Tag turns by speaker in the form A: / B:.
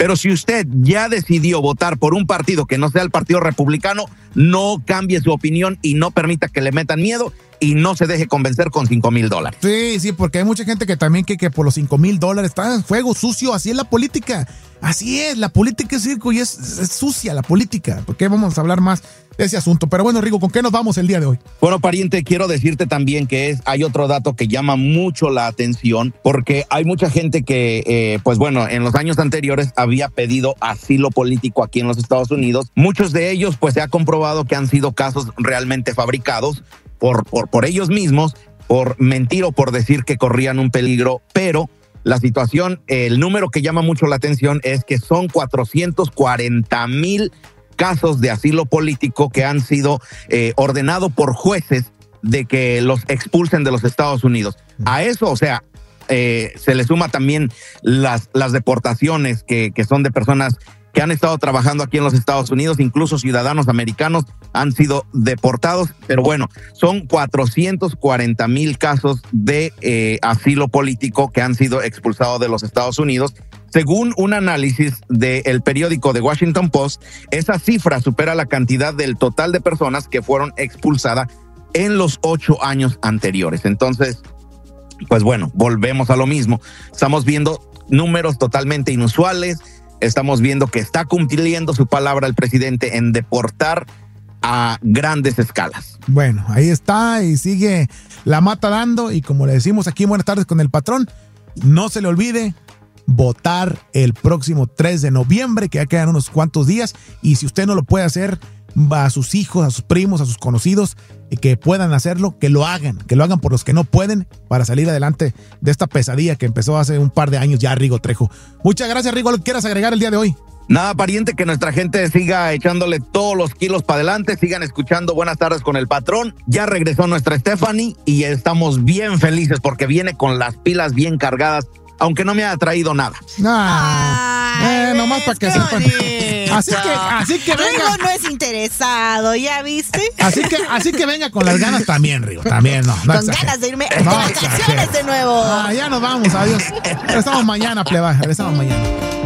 A: Pero si usted ya decidió votar por un partido que no sea el Partido Republicano, no cambie su opinión y no permita que le metan miedo y no se deje convencer con $5,000.
B: Sí, porque hay mucha gente que también que por los $5,000 está en fuego sucio. Así es la política. Así es, la política es circo y es sucia la política. ¿Por qué vamos a hablar más de ese asunto? Pero bueno, Rigo, ¿con qué nos vamos el día de hoy?
A: Bueno, pariente, quiero decirte también que hay otro dato que llama mucho la atención, porque hay mucha gente que, pues bueno, en los años anteriores había pedido asilo político aquí en los Estados Unidos. Muchos de ellos, pues se ha comprobado que han sido casos realmente fabricados por ellos mismos, por mentir o por decir que corrían un peligro, pero la situación, el número que llama mucho la atención es que son 440,000 casos de asilo político que han sido ordenados por jueces de que los expulsen de los Estados Unidos. A eso, o sea, se le suma también las deportaciones que son de personas que han estado trabajando aquí en los Estados Unidos, incluso ciudadanos americanos han sido deportados, pero bueno, son 440,000 casos de asilo político que han sido expulsados de los Estados Unidos. Según un análisis del periódico The Washington Post, esa cifra supera la cantidad del total de personas que fueron expulsadas en los 8 años anteriores. Entonces, pues bueno, volvemos a lo mismo. Estamos viendo números totalmente inusuales. Estamos viendo que está cumpliendo su palabra el presidente en deportar a grandes escalas.
B: Bueno, ahí está y sigue la mata dando, y como le decimos aquí en Buenas Tardes con el Patrón, no se le olvide votar el próximo 3 de noviembre, que ya quedan unos cuantos días, y si usted no lo puede hacer, va a sus hijos, a sus primos, a sus conocidos, que puedan hacerlo, que lo hagan por los que no pueden, para salir adelante de esta pesadilla que empezó hace un par de años ya, Rigo Trejo. Muchas gracias, Rigo. ¿Algo que quieras agregar el día de hoy?
A: Nada, pariente, que nuestra gente siga echándole todos los kilos para adelante, sigan escuchando Buenas Tardes con el Patrón. Ya regresó nuestra Stephanie y estamos bien felices porque viene con las pilas bien cargadas, aunque no me haya traído nada.
B: Nomás para que sepan. Así que venga.
C: Rigo no es interesado, ¿ya viste?
B: Así que venga con las ganas también, Rigo. También no
C: con ganas de irme a vacaciones de nuevo.
B: Ya nos vamos, adiós. Regresamos mañana, pleba. Regresamos mañana.